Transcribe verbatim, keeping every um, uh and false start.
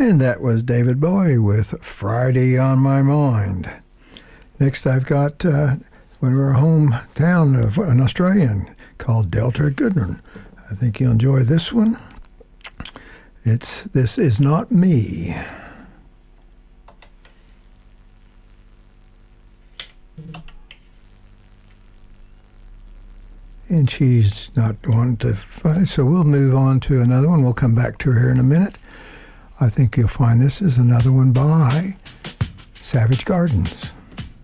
And that was David Bowie with Friday on My Mind. Next I've got uh, one of our hometown of an Australian called Delta Goodman. I think you'll enjoy this one. It's This Is Not Me. And she's not one to find, so we'll move on to another one. We'll come back to her in a minute. I think you'll find this is another one by Savage Gardens.